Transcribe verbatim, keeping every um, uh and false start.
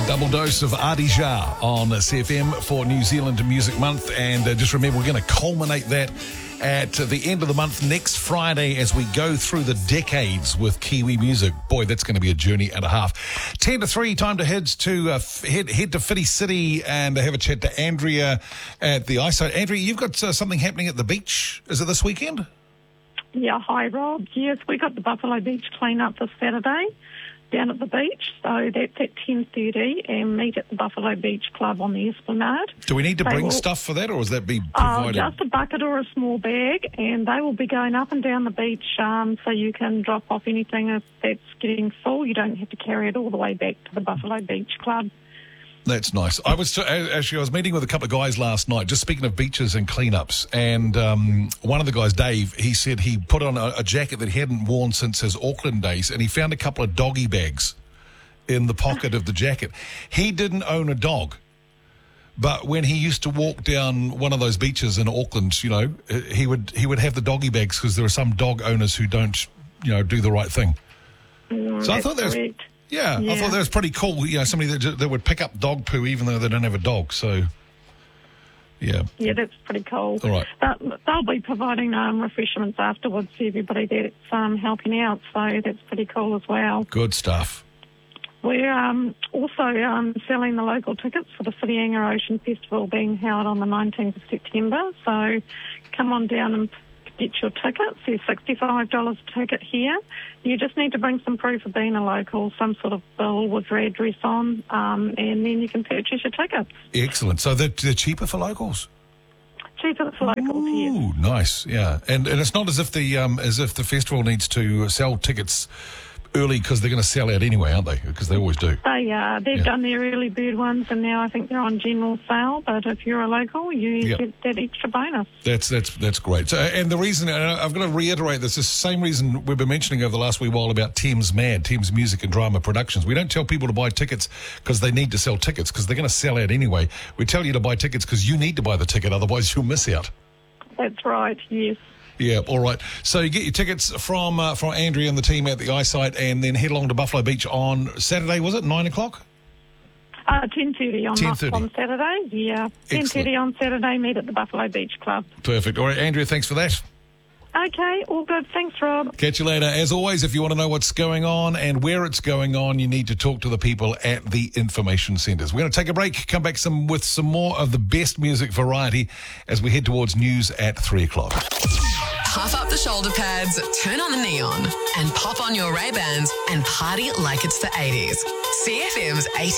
Double dose of Adija on C F M for New Zealand Music Month. And uh, just remember, we're going to culminate that at the end of the month next Friday as we go through the decades with Kiwi music. Boy, that's going to be a journey and a half. ten to three, time to head to uh, head, head to Whiti City and have a chat to Andrea at the eyesight. Andrea, you've got uh, something happening at the beach. Is it this weekend? Yeah, hi Rob. Yes, we got the Buffalo Beach clean up this Saturday down at the beach. So that's at ten thirty and meet at the Buffalo Beach Club on the Esplanade. Do we need to They bring will, stuff for that, or is that be uh, provided? just a bucket or a small bag, and they will be going up and down the beach um, so you can drop off anything if that's getting full. You don't have to carry it all the way back to the Buffalo Beach Club. That's nice. I was actually I was meeting with a couple of guys last night, just speaking of beaches and cleanups, and um, one of the guys, Dave, he said he put on a, a jacket that he hadn't worn since his Auckland days, and he found a couple of doggy bags in the pocket of the jacket. He didn't own a dog, but when he used to walk down one of those beaches in Auckland, you know, he would he would have the doggy bags because there are some dog owners who don't, you know, do the right thing. Mm, so I thought that was. correct. Yeah, Yeah. I thought that was pretty cool. You know, somebody that, that would pick up dog poo even though they don't have a dog. So, yeah. Yeah, that's pretty cool. All right. But they'll be providing um, refreshments afterwards to everybody that's um, helping out, so that's pretty cool as well. Good stuff. We're um, also um, selling the local tickets for the Whitianga Ocean Festival being held on the nineteenth of September. So come on down and get your tickets. They're sixty-five dollars a ticket here. You just need to bring some proof of being a local, some sort of bill with your address on, um, and then you can purchase your tickets. Excellent. So they're, they're cheaper for locals? Cheaper for locals, yes. Ooh, nice. Yeah. And and it's not as if the um, as if the festival needs to sell tickets early because they're going to sell out anyway, aren't they? Because they always do. They, uh, they've Yeah. done their early bird ones, and now I think they're on general sale. But if you're a local, you Yeah. get that extra bonus. That's that's that's great. So, and the reason, and I've got to reiterate this, is the same reason we've been mentioning over the last wee while about Thames Mad, Thames Music and Drama Productions. We don't tell people to buy tickets because they need to sell tickets, because they're going to sell out anyway. We tell you to buy tickets because you need to buy the ticket, otherwise you'll miss out. That's right, yes. Yeah, all right. So you get your tickets from uh, from Andrea and the team at the eyesight, and then head along to Buffalo Beach on Saturday, was it, nine o'clock? Uh, ten thirty on, ten thirty. on Saturday, yeah. ten thirty on Saturday, meet at the Buffalo Beach Club. Perfect. All right, Andrea, thanks for that. Okay, all good. Thanks, Rob. Catch you later. As always, if you want to know what's going on and where it's going on, you need to talk to the people at the information centres. We're going to take a break, come back some with some more of the best music variety as we head towards news at three o'clock. Puff up the shoulder pads, turn on the neon, and pop on your Ray-Bans and party like it's the eighties. C F M's eighty